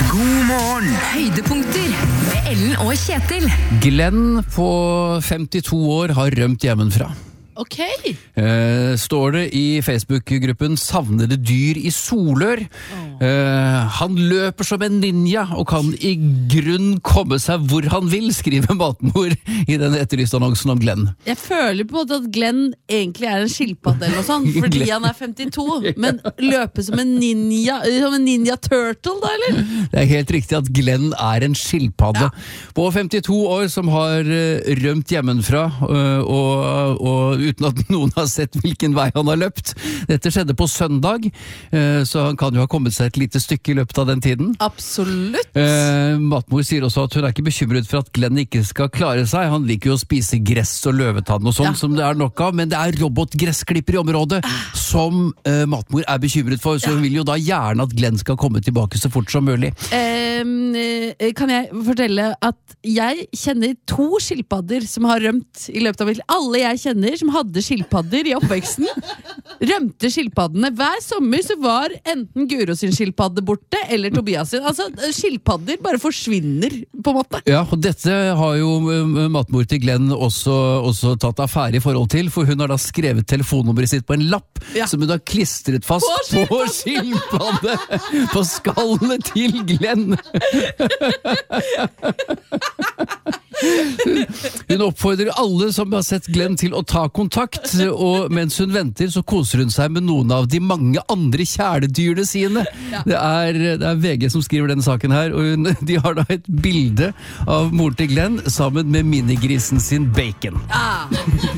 God morgen. Høydepunkter med Ellen og Kjetil. Glenn på 52 år har rømt hjemmefra. Ok. Står det i Facebook-gruppen Savnede dyr i Solør. Han løper som en ninja og kan i grunn komme seg hvor han vil, skriver matmor i den etterlyste annonsen om Glenn. Jeg føler på en måte at Glenn egentlig er en skilpadde eller noe sånt, fordi han er 52, men løper som en ninja turtle da, eller? Det er helt riktig at Glenn er en skilpadde. På 52 år som har rømt hjemmefra, og uten at noen har sett hvilken vei han har løpt. Dette skjedde på søndag, så han kan jo ha kommet seg et lite stykke i løpet av den tiden. Absolutt. Matmor sier også at hun er ikke bekymret for at Glenn ikke skal klare seg. Han liker jo å spise gress og løvetann og sånt som det er nok av, men det er robotgressklipper i området som matmor er bekymret for, så hun vil jo da gjerne at Glenn skal komme tilbake så fort som mulig. Kan jeg fortelle at jeg kjenner 2 skilpadder som har rømt i løpet av mitt liv. Alle jeg kjenner som hadde skilpadder i oppveksten, rømte skilpaddene. Hver sommer så var enten Guro sin skilpadde borte, eller Tobias sin. Altså, skilpadder bare forsvinner, på en måte. Ja, og dette har jo matmor til Glenn også tatt affære i forhold til, for hun har da skrevet telefonnummeret sitt på en lapp, som hun har klistret fast på skilpadde, på skallene til Glenn. Hun oppfordrer alle som har sett Glenn til å ta kontakt, og mens hun venter så koser hun seg med noen av de mange andre kjæledyrene sine. Det er VG som skriver denne saken her, og de har da et bilde av moren til Glenn sammen med minigrisen sin Bacon.